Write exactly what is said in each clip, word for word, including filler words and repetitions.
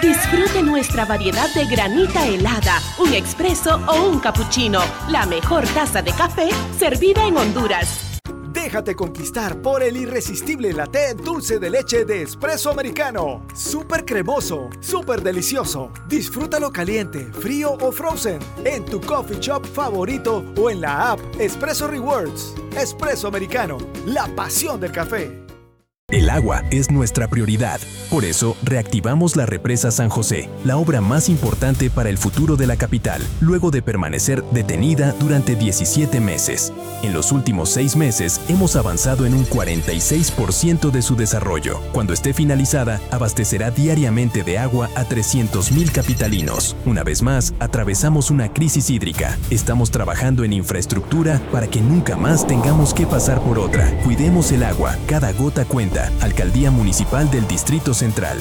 Disfrute nuestra variedad de granita helada, un expreso o un cappuccino. La mejor taza de café servida en Honduras. Déjate conquistar por el irresistible latte dulce de leche de Espresso Americano. Súper cremoso, súper delicioso. Disfrútalo caliente, frío o frozen en tu coffee shop favorito o en la app Espresso Rewards. Espresso Americano, la pasión del café. El agua es nuestra prioridad. Por eso, reactivamos la represa San José, la obra más importante para el futuro de la capital, luego de permanecer detenida durante diecisiete meses. En los últimos seis meses, hemos avanzado en un cuarenta y seis por ciento de su desarrollo. Cuando esté finalizada, abastecerá diariamente de agua a trescientos mil capitalinos. Una vez más, atravesamos una crisis hídrica. Estamos trabajando en infraestructura para que nunca más tengamos que pasar por otra. Cuidemos el agua, cada gota cuenta. Alcaldía Municipal del Distrito Central.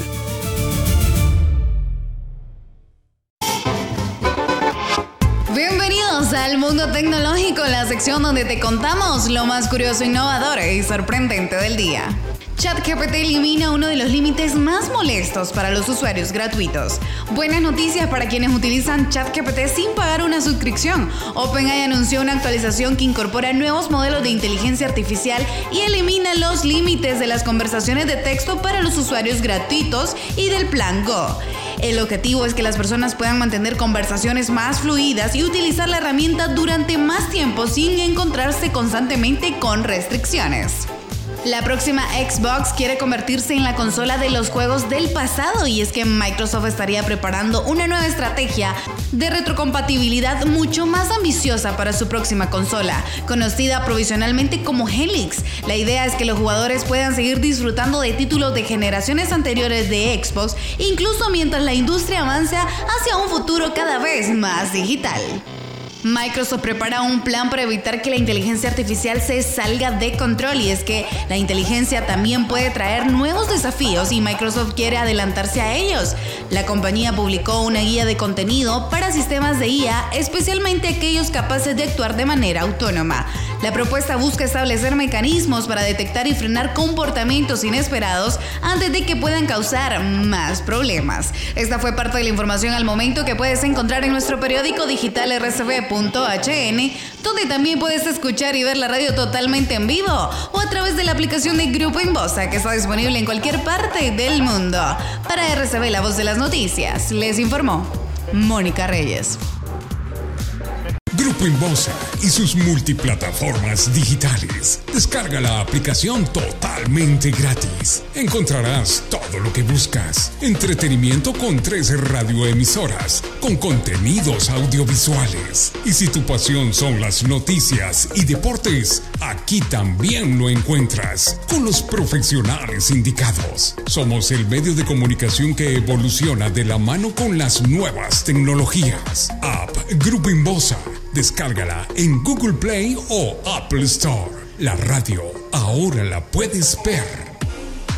Bienvenidos al Mundo Tecnológico, la sección donde te contamos lo más curioso, innovador y sorprendente del día. ChatGPT elimina uno de los límites más molestos para los usuarios gratuitos. Buenas noticias para quienes utilizan ChatGPT sin pagar una suscripción. OpenAI anunció una actualización que incorpora nuevos modelos de inteligencia artificial y elimina los límites de las conversaciones de texto para los usuarios gratuitos y del plan Go. El objetivo es que las personas puedan mantener conversaciones más fluidas y utilizar la herramienta durante más tiempo sin encontrarse constantemente con restricciones. La próxima Xbox quiere convertirse en la consola de los juegos del pasado, y es que Microsoft estaría preparando una nueva estrategia de retrocompatibilidad mucho más ambiciosa para su próxima consola, conocida provisionalmente como Helix. La idea es que los jugadores puedan seguir disfrutando de títulos de generaciones anteriores de Xbox, incluso mientras la industria avanza hacia un futuro cada vez más digital. Microsoft prepara un plan para evitar que la inteligencia artificial se salga de control, y es que la inteligencia también puede traer nuevos desafíos y Microsoft quiere adelantarse a ellos. La compañía publicó una guía de contenido para sistemas de I A, especialmente aquellos capaces de actuar de manera autónoma. La propuesta busca establecer mecanismos para detectar y frenar comportamientos inesperados antes de que puedan causar más problemas. Esta fue parte de la información al momento que puedes encontrar en nuestro periódico digital R C B punto H N, donde también puedes escuchar y ver la radio totalmente en vivo o a través de la aplicación de Grupo Inbosa, que está disponible en cualquier parte del mundo. Para R C B, la voz de las noticias, les informó Mónica Reyes. Grupo Inbosa y sus multiplataformas digitales. Descarga la aplicación totalmente gratis. Encontrarás todo lo que buscas. Entretenimiento con tres radioemisoras, con contenidos audiovisuales. Y si tu pasión son las noticias y deportes, aquí también lo encuentras, con los profesionales indicados. Somos el medio de comunicación que evoluciona de la mano con las nuevas tecnologías. App Grupo Inbosa. Descárgala en Google Play o Apple Store. La radio ahora la puedes ver.